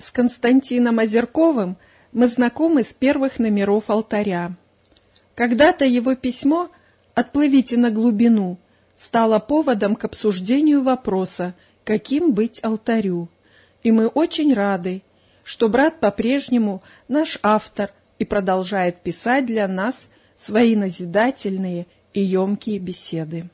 С Константином Озерковым мы знакомы с первых номеров «Алтаря». Когда-то его письмо «Отплывите на глубину» стало поводом к обсуждению вопроса, каким быть алтарю. И мы очень рады, что брат по-прежнему наш автор и продолжает писать для нас свои назидательные и емкие беседы.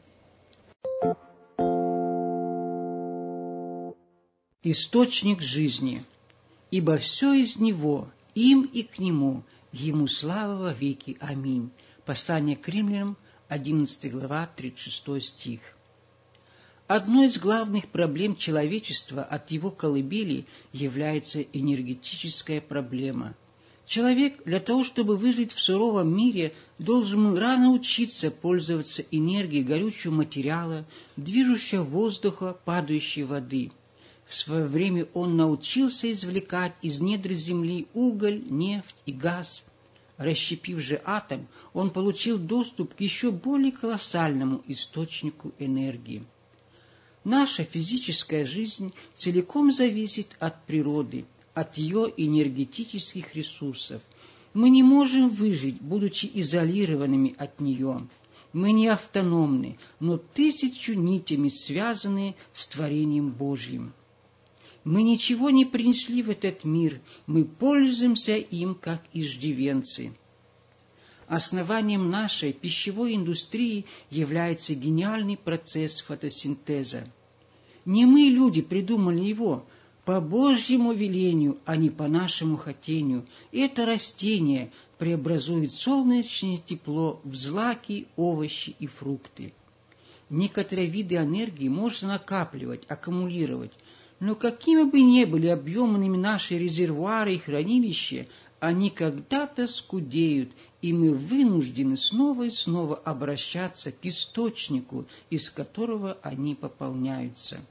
Источник жизни, ибо все из Него, им и к Нему, Ему слава во веки. Аминь. Послание к Римлянам, 11 глава, 36 стих. Одной из главных проблем человечества от его колыбели является энергетическая проблема. Человек для того, чтобы выжить в суровом мире, должен рано учиться пользоваться энергией горючего материала, движущего воздуха, падающей воды. В свое время он научился извлекать из недр земли уголь, нефть и газ. Расщепив же атом, он получил доступ к еще более колоссальному источнику энергии. Наша физическая жизнь целиком зависит от природы, от ее энергетических ресурсов. Мы не можем выжить, будучи изолированными от нее. Мы не автономны, но тысячу нитями связаны с творением Божьим. Мы ничего не принесли в этот мир, мы пользуемся им как иждивенцы. Основанием нашей пищевой индустрии является гениальный процесс фотосинтеза. Не мы, люди, придумали его, по Божьему велению, а не по нашему хотению. Это растение преобразует солнечное тепло в злаки, овощи и фрукты. Некоторые виды энергии можно накапливать, аккумулировать, но какими бы ни были объемными наши резервуары и хранилища, они когда-то скудеют, и мы вынуждены снова и снова обращаться к источнику, из которого они пополняются.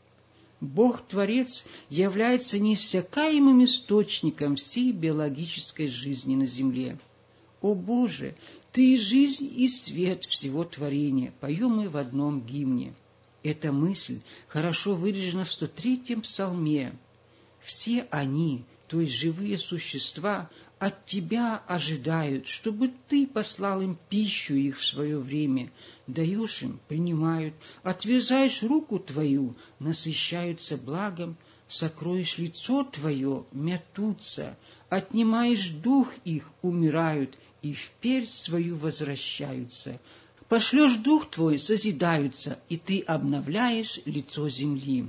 Бог-творец является неиссякаемым источником всей биологической жизни на земле. О Боже, Ты жизнь и свет всего творения, поем мы в одном гимне. Эта мысль хорошо выражена в 103-м псалме. Все они, то есть живые существа, от Тебя ожидают, чтобы Ты послал им пищу их в свое время. Даешь им, принимают, отверзаешь руку Твою, насыщаются благом, сокроешь лицо Твое, мятутся, отнимаешь дух их, умирают, и вперь свою возвращаются. Пошлешь дух Твой, созидаются, и Ты обновляешь лицо земли.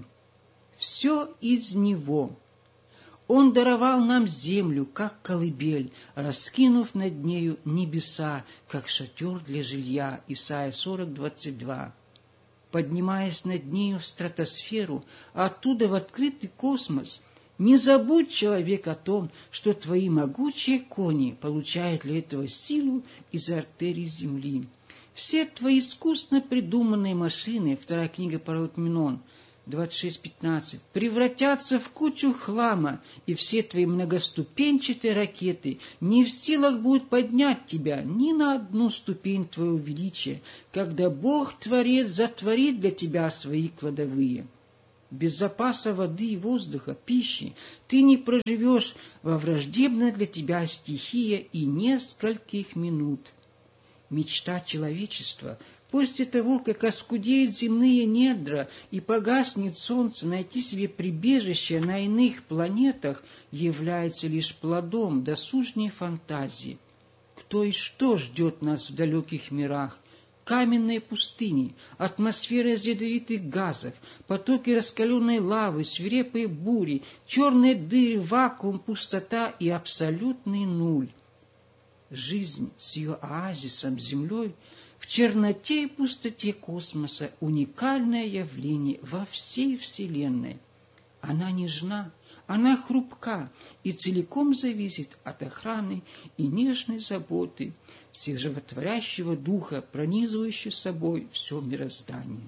Все из Него. Он даровал нам землю, как колыбель, раскинув над нею небеса, как шатер для жилья. Исайя 40:22. Поднимаясь над нею в стратосферу, а оттуда в открытый космос, не забудь, человек, о том, что твои могучие кони получают для этого силу из артерий земли. Все твои искусно придуманные машины, 2 книга Паралипоменон, 26:15, превратятся в кучу хлама, и все твои многоступенчатые ракеты не в силах будут поднять тебя ни на одну ступень твоего величия, когда Бог-творец затворит для тебя свои кладовые. Без запаса воды и воздуха, пищи, ты не проживешь во враждебной для тебя стихии и нескольких минут. Мечта человечества после того, как оскудеют земные недра и погаснет солнце, найти себе прибежище на иных планетах является лишь плодом досужней фантазии. Кто и что ждет нас в далеких мирах? Каменные пустыни, атмосфера из ядовитых газов, потоки раскаленной лавы, свирепые бури, черные дыры, вакуум, пустота и абсолютный нуль. Жизнь с ее оазисом, землей, в черноте и пустоте космоса — уникальное явление во всей Вселенной. Она нежна, она хрупка и целиком зависит от охраны и нежной заботы всеживотворящего духа, пронизывающего собой все мироздание.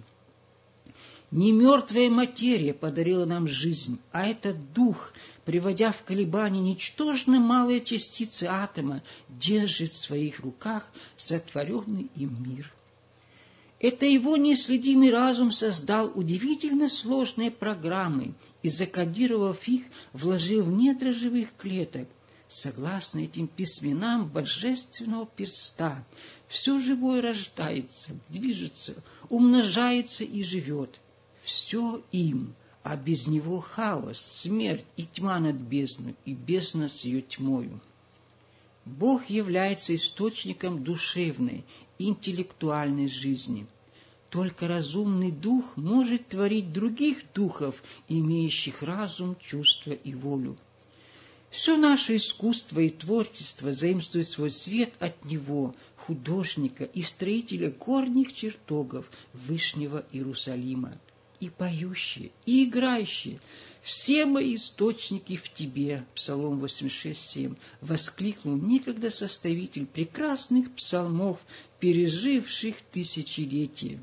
Не мертвая материя подарила нам жизнь, а этот дух, приводя в колебания ничтожно малые частицы атома, держит в своих руках сотворенный им мир. Это его неисследимый разум создал удивительно сложные программы и, закодировав их, вложил в недра живых клеток. Согласно этим письменам божественного перста, все живое рождается, движется, умножается и живет. Все им, а без него хаос, смерть и тьма над бездной, и бездна с ее тьмою. Бог является источником душевной, интеллектуальной жизни. Только разумный дух может творить других духов, имеющих разум, чувства и волю. Все наше искусство и творчество заимствует свой свет от Него, художника и строителя горних чертогов Вышнего Иерусалима. И поющие, и играющие, все мои источники в Тебе, Псалом 86:7, воскликнул некогда составитель прекрасных псалмов, переживших тысячелетия.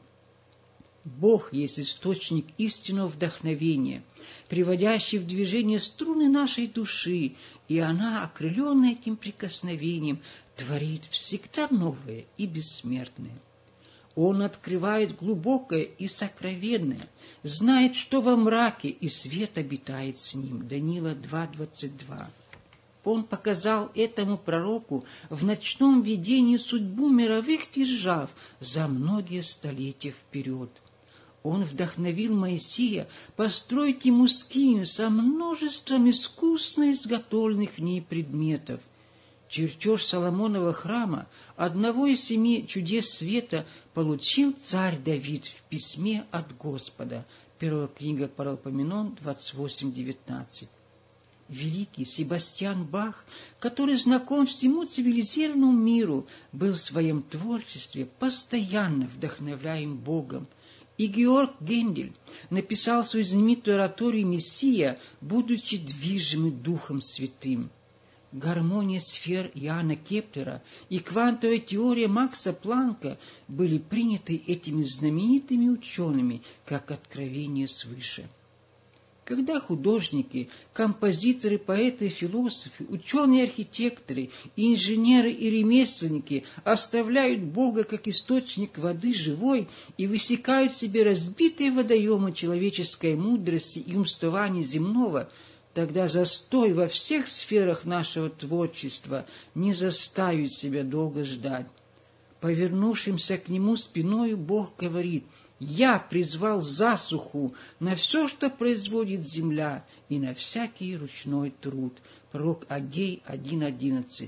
Бог есть источник истинного вдохновения, приводящий в движение струны нашей души, и она, окрыленная этим прикосновением, творит всегда новое и бессмертное. Он открывает глубокое и сокровенное, знает, что во мраке, и свет обитает с ним. Даниила 2:22. Он показал этому пророку в ночном видении судьбу мировых держав за многие столетия вперед. Он вдохновил Моисея построить ему скинию со множеством искусно изготовленных в ней предметов. Чертеж Соломонова храма, одного из 7 чудес света, получил царь Давид в письме от Господа. Первая книга Паралипоменон 28:19. Великий Себастьян Бах, который знаком всему цивилизированному миру, был в своем творчестве постоянно вдохновляем Богом. И Георг Гендель написал свою знаменитую ораторию «Мессия», будучи движимым Духом Святым. Гармония сфер Иоанна Кеплера и квантовая теория Макса Планка были приняты этими знаменитыми учеными как откровение свыше. Когда художники, композиторы, поэты, философы, ученые-архитекторы, инженеры и ремесленники оставляют Бога как источник воды живой и высекают себе разбитые водоемы человеческой мудрости и умствования земного, тогда застой во всех сферах нашего творчества не заставит себя долго ждать. Повернувшимся к Нему спиною Бог говорит: «Я призвал засуху на все, что производит земля, и на всякий ручной труд». Пророк Агей 1:11.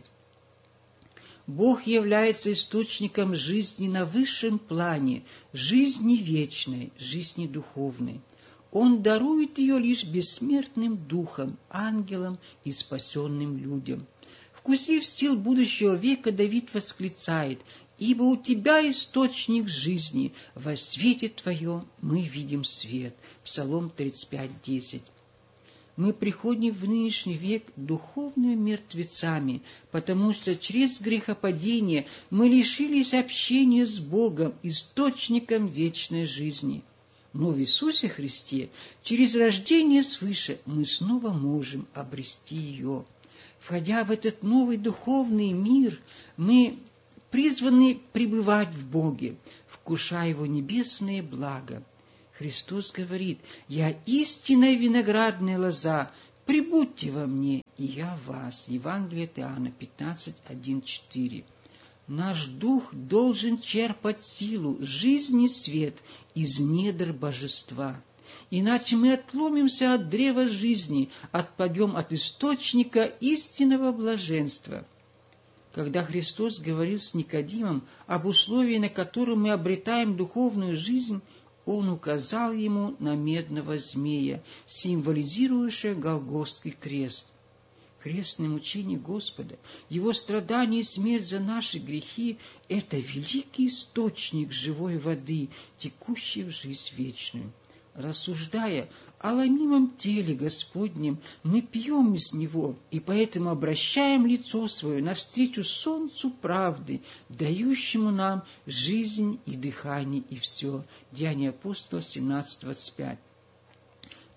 Бог является источником жизни на высшем плане, жизни вечной, жизни духовной. Он дарует ее лишь бессмертным духам, ангелам и спасенным людям. Вкусив сил будущего века, Давид восклицает: «Ибо у Тебя источник жизни, во свете Твоем мы видим свет». Псалом 35:10. Мы приходим в нынешний век духовными мертвецами, потому что через грехопадение мы лишились общения с Богом, источником вечной жизни. Но в Иисусе Христе, через рождение свыше, мы снова можем обрести ее. Входя в этот новый духовный мир, мы призваны пребывать в Боге, вкушая Его небесные блага. Христос говорит: «Я истинная виноградная лоза, прибудьте во мне, и я в вас». Евангелие от Иоанна 15:1-4. Наш дух должен черпать силу, жизнь и свет из недр божества. Иначе мы отломимся от древа жизни, отпадем от источника истинного блаженства. Когда Христос говорил с Никодимом об условии, на котором мы обретаем духовную жизнь, Он указал ему на медного змея, символизирующего Голгофский крест. Крестное мучение Господа, Его страдания и смерть за наши грехи – это великий источник живой воды, текущей в жизнь вечную. Рассуждая о ломимом теле Господнем, мы пьем из него, и поэтому обращаем лицо свое навстречу солнцу правды, дающему нам жизнь и дыхание, и все. Деяния апостолов 17:25.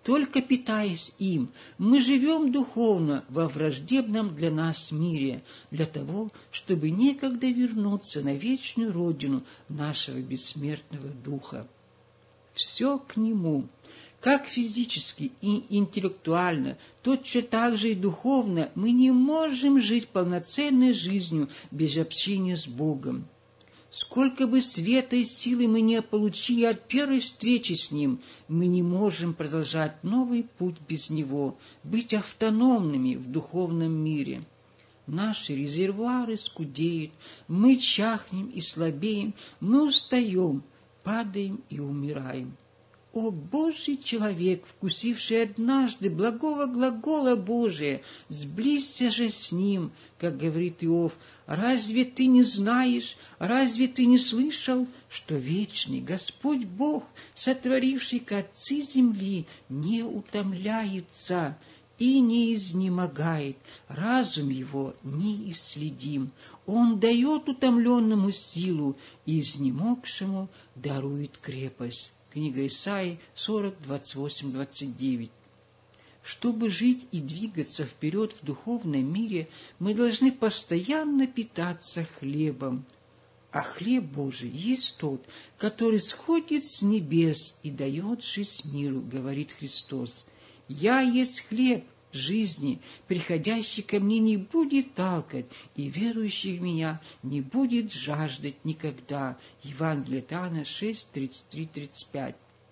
Только питаясь им, мы живем духовно во враждебном для нас мире, для того, чтобы некогда вернуться на вечную родину нашего бессмертного духа. Все к Нему, как физически и интеллектуально, точно так же и духовно мы не можем жить полноценной жизнью без общения с Богом. Сколько бы света и силы мы не получили от первой встречи с Ним, мы не можем продолжать новый путь без Него, быть автономными в духовном мире. Наши резервуары скудеют, мы чахнем и слабеем, мы устаем, падаем и умираем. О, Божий человек, вкусивший однажды благого глагола Божия, сблизься же с Ним, как говорит Иов, разве ты не знаешь, разве ты не слышал, что вечный Господь Бог, сотворивший концы земли, не утомляется и не изнемогает, разум его неисследим. Он дает утомленному силу, и изнемогшему дарует крепость. Книга Исаии 40, 28, 29. Чтобы жить и двигаться вперед в духовном мире, мы должны постоянно питаться хлебом. А хлеб Божий есть тот, который сходит с небес и дает жизнь миру, говорит Христос. «Я есть хлеб жизни, приходящий ко мне не будет талкать, и верующий в меня не будет жаждать никогда». Евангелие от Иоанна 6, 33-35.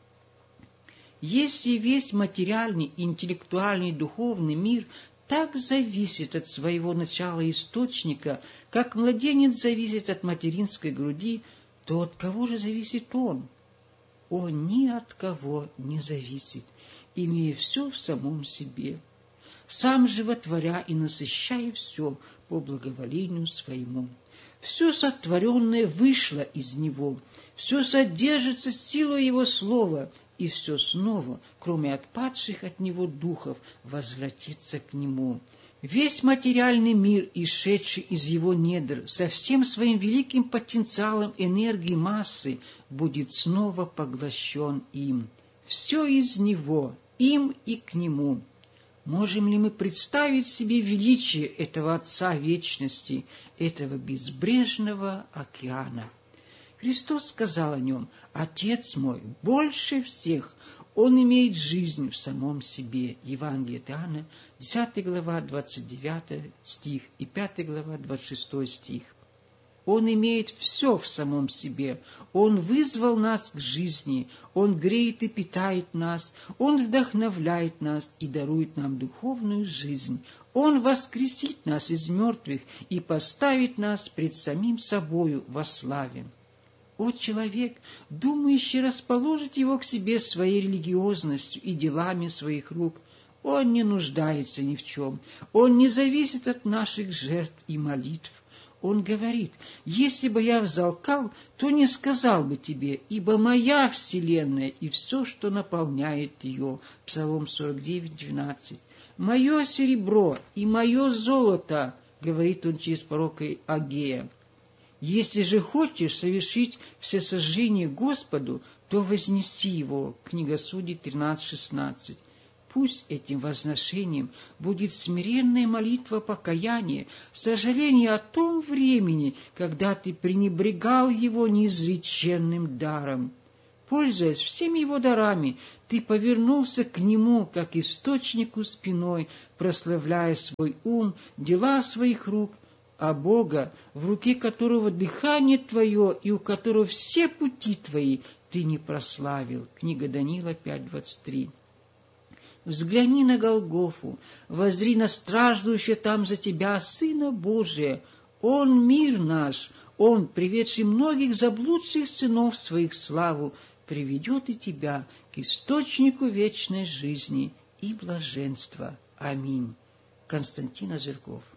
Если весь материальный, интеллектуальный и духовный мир так зависит от своего начала источника, как младенец зависит от материнской груди, то от кого же зависит он? Он ни от кого не зависит, имея все в самом себе, сам животворя и насыщая все по благоволению своему. Все сотворенное вышло из него, все содержится силой его слова, и все снова, кроме отпадших от него духов, возвратится к нему. Весь материальный мир, исшедший из его недр, со всем своим великим потенциалом энергии массы, будет снова поглощен им. Все из него, им и к нему. Можем ли мы представить себе величие этого Отца Вечности, этого безбрежного океана? Христос сказал о нем: «Отец мой больше всех, он имеет жизнь в самом себе». Евангелие от Иоанна, 10 глава, 29 стих и 5 глава, 26 стих. Он имеет все в самом себе. Он вызвал нас к жизни. Он греет и питает нас. Он вдохновляет нас и дарует нам духовную жизнь. Он воскресит нас из мертвых и поставит нас пред самим собою во славе. О, человек, думающий расположить его к себе своей религиозностью и делами своих рук, он не нуждается ни в чем. Он не зависит от наших жертв и молитв. Он говорит: «Если бы я взалкал, то не сказал бы тебе, ибо моя вселенная и все, что наполняет ее». Псалом 49, 12. «Мое серебро и мое золото», говорит он через пророка Агея. «Если же хочешь совершить всесожжение Господу, то вознеси его». Книга Судей 13, 16. Пусть этим возношением будет смиренная молитва покаяния, сожаление о том времени, когда ты пренебрегал его неизреченным даром. Пользуясь всеми его дарами, ты повернулся к нему, как источнику спиной, прославляя свой ум, дела своих рук, а Бога, в руке которого дыхание твое и у которого все пути твои, ты не прославил. Книга Даниила 5:23. Взгляни на Голгофу, воззри на страждущего там за тебя Сына Божия. Он мир наш, Он, приведший многих заблудших сынов своих в славу, приведет и тебя к источнику вечной жизни и блаженства. Аминь. Константин Озерков.